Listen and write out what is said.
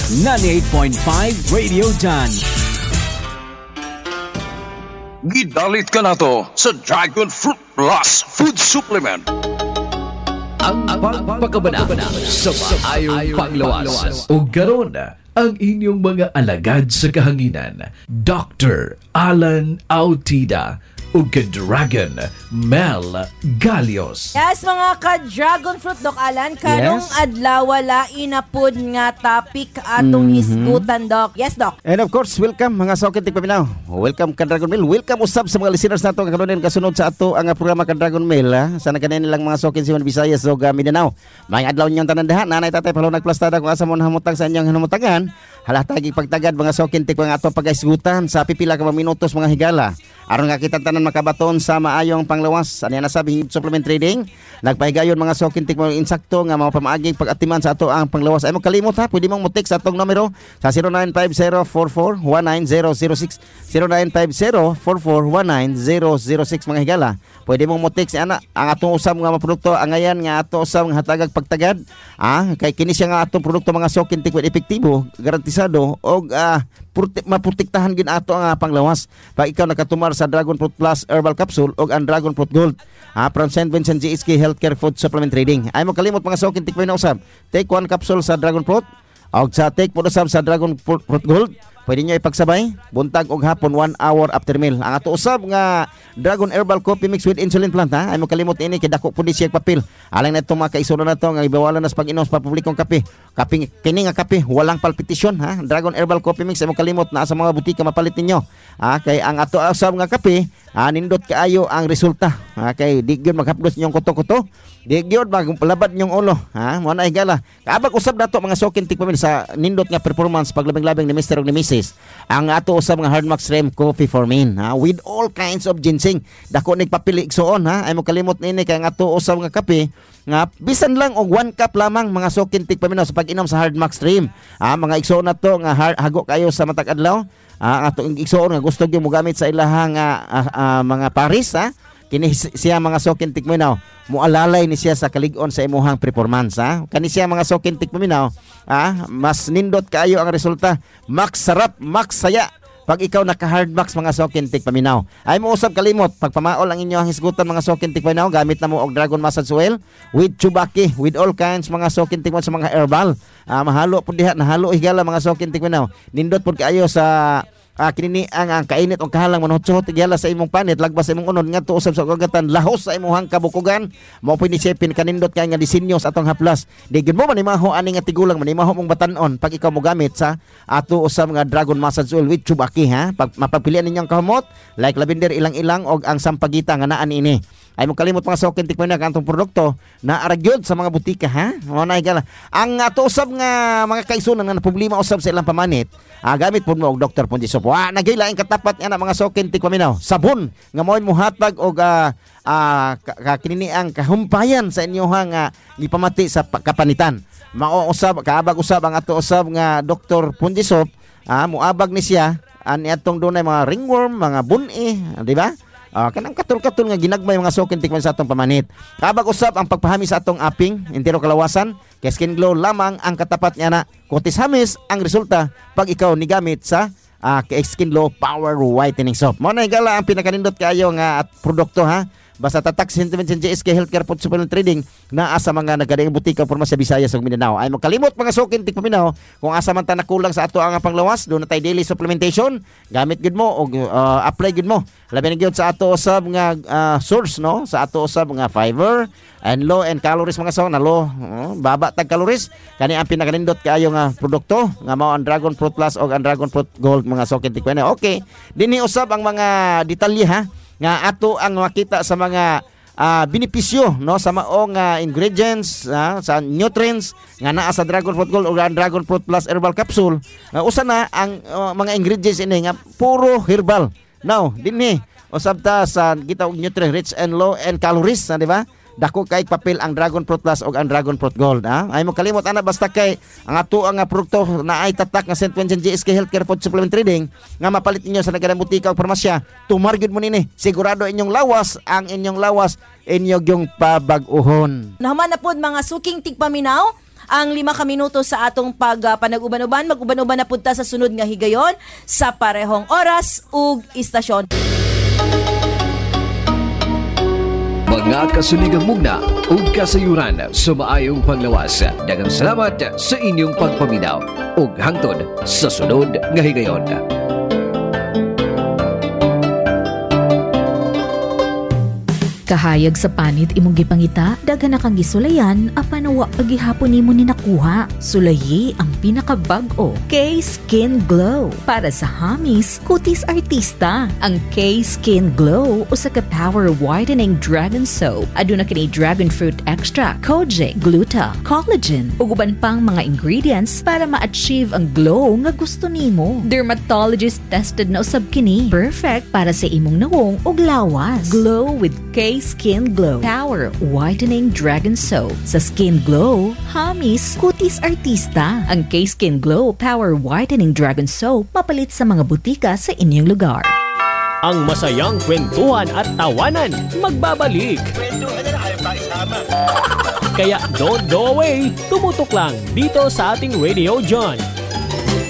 98.5 Radio Done. Gidalit ka na to sa Dragon Fruit Plus Food Supplement. Ang pagpakabanabana sa maayong panglawas. O garon ang inyong mga alagad sa kahanginan, Dr. Alan Autida o ka-Dragon Mel Galios. Yes, mga ka-Dragon Fruit, Doc Alan, karong adlaw wala inapod nga topic atong hisgutan, Doc. Yes, Doc. And of course, welcome mga Sokin Tigpaminaw. Welcome ka-Dragon Mail. Welcome usab sa mga listeners nato nga kanunin kasunod sa ato ang programa ka-Dragon Mail. Sana kanin nilang mga Sokin Siman Visayas o Mindanao. May adlaw niyong tanan dahat. Nanay tatay palo nagplastada kung asa mo nahamutang sa inyong hamutangan. Halatagi pagtagad mga Sokin Tigpa nga ato pagaisgutan sa pipila ka mga minutos mga higala. Aron nga kita tanan makabaton sa maayong panglawas. Ano yan nasabi supplement trading. Nagpahigayon mga Sokin Tigpa insakto nga mga pamaaging pag-atiman sa ato ang panglawas. Ay mo kalimot ha. Pwede mong mutik sa atong numero sa 0950-44-19006 0950-44-19006 mga higala. Pwede mong mutik sa ana ang atong usab nga mga produkto ang ngayon nga ato usab nga hatagag pagtagad. Kay kini siya nga atong produkto mga Sokin Tigpa epektibo, garantisado og maprotektahan gid ato ang panglawas. Pag ikaw nakatumar sa Dragon Fruit Plus Herbal Capsule o ang Dragon Fruit Gold from St. Vincent GSK Healthcare Food Supplement Trading. Ay mo kalimot mga Sokin Tigpa na usab. Take 1 capsule sa Dragon Fruit o sa take po usab sa Dragon Fruit Gold. Pwede nyo ipagsabay, buntag og hapon 1 hour after meal. Ang ato usab nga Dragon Herbal Coffee Mix with Insulin Plant ha. Ay mo kalimot ini kay dako pud siya papel. Alang na itong mga kaisuro na to nga ibawalan na sa pag-inom sa publikong kape. Kaping kini nga kape walang palpitasyon ha. Dragon Herbal Coffee Mix ay mo kalimot na sa mga butika mapalit ninyo. Kay ang ato usab nga kape, nindot kaayo ang resulta. Kay di gyud maghaplos ninyong kuto-kuto. Di gyud maglabad ninyong ulo ha. Mo na higala. Kaabag usab dato mga Sokin Tigpa sa nindot nga performance paglabing-labing ni Mr. ug ni Mrs. Ang ato usab nga Hardmax Rem Coffee for Men with all kinds of ginseng. Dako nagpapili igsuon ha. Ay mo kalimot nini kay ang ato usab nga kape nga bisan lang og 1 cup lamang mga Sokin Tigpa sa pag-inom sa Hardmax Rem. Mga igsuon na to nga hago kayo sa matag adlaw. Ato igsuon nga gusto gyud mo gamit sa ilahang mga paris ha. Kini siya mga Sokin Tigpa mualalay ni siya sa kalig-on sa imuhang performance ha. Kani siya mga Sokin Tigpa mas nindot kaayo ang resulta. Max sarap, max saya pag ikaw naka-Hardmax mga Sokin Tigpa. Ay mo usab kalimot pagpamaol ang inyo ang hisgutan mga Sokin Tigpa gamit na mo og Dragon Massage Oil with Chubaki with all kinds mga Sokin Tigpa sa mga herbal. Mahalo pud diha, nahalo higala mga Sokin Tigpa nindot pud kaayo sa kinini ang kainit o kahalang manutsot tigala sa imong panit lagbas sa imong unod ngadto usab sa kagatan lahos sa imong kabukugan mo pini sipin kanindot kay nga disenyo sa atong haplas di gyud mo manimaho ani nga tigulang manimaho mong batan-on pag ikaw mo gamit sa ato usab nga Dragon Massage Oil with Chubaki ha. Pag mapapilian ninyong kahumot like lavender ilang-ilang og ang sampagita nga naan ini. Ay mo kalimot mga Sokin Tigpa na kantong produkto na aragyod sa mga butika ha. Mo na higala ang ato usab nga mga kaisunan nga problema usab sa ilang pamanit. Gamit po mo og Dr. Pondisop. Nagilaing katapat nga na mga Sokin Tigpa sabon nga mo'y muhatag og kinini ang kahumpayan sa inyohang gipamati sa kapanitan. Mao usab kaabag usab ang ato usab nga Dr. Pondisop. Muabag ni siya ani atong dunay mga ringworm, mga buni, di ba? Kanang katul-katul nga ginagmay mga Sokin Tigpa sa atong pamanit. Kabag usab ang pagpahami sa atong aping, entero kalawasan, kay Skin Glow lamang ang katapat niya na kutis hamis ang resulta pag ikaw nigamit sa kay Skin Glow Power Whitening Soap. Mo na higala ang pinakanindot kayo nga produkto ha. Basta tatak St. Vincent GSK Healthcare Food Supplement Trading na asa mga nagadaing butika porma sa Visayas ug Mindanao. Ay mo kalimot mga Sokin Tigpa kung asa man ta nakulang sa ato ang panglawas, do na tay daily supplementation, gamit gid mo og apply gid mo. Labi na gyud sa ato usab nga source no, sa ato usab nga fiber and low and calories mga na low, baba tag calories. Kani ang pinakanindot kaayo nga produkto nga mao ang Dragon Fruit Plus og ang Dragon Fruit Gold mga Sokin Tigpa. Okay, dinhi usab ang mga detalye ha nga ato ang makita sa mga benepisyo no sa maong ingredients sa nutrients nga naa sa Dragon Fruit Gold o Dragon Fruit Plus Herbal Capsule. Usa na ang mga ingredients ini nga puro herbal. Now dinhi usab ta sa kita og nutrient rich and low and calories di ba? Dako kay papel ang Dragon Fruit Plus o ang Dragon Fruit Gold ay mo kalimot ana basta kay ang ato ang produkto na ay tatak nga St. Vincent GSK Healthcare Food Supplement Trading nga mapalit ninyo sa nagadang butika o parmasya. Tumargid mo nini sigurado inyong lawas inyong pabag-uhon. Naman na pod mga Suking Tigpaminaw ang 5 ka minuto sa atong panag-uban-uban. Mag-uban-uban na punta sa sunod nga higayon sa parehong oras ug istasyon. Mga kasuligang mugna ug kasayuran sa maayong panglawas. Daghang salamat sa inyong pagpaminaw ug hangtod sa sunod nga higayon. Kahayag sa panit imong gipangita, daghan na kang gisulayan, apan wa pagihapon nimo ni nakuha. Sulayi ang pinakabag-o, K-Skin Glow. Para sa hamis, kutis artista. Ang K-Skin Glow, usa ka power whitening dragon soap. Aduna kini dragon fruit extract, kojic, gluta, collagen, ug uban pang mga ingredients para ma-achieve ang glow nga gusto nimo. Dermatologist tested na usab kini. Perfect para sa imong nawong ug lawas. Glow with K-Skin Glow Power Whitening Dragon Soap. Sa Skin Glow, hamis, kutis artista. Ang K-Skin Glow Power Whitening Dragon Soap mapalit sa mga butika sa inyong lugar. Ang masayang kwentuhan at tawanan magbabalik. Kaya don't go away, tumutok lang dito sa ating Radio John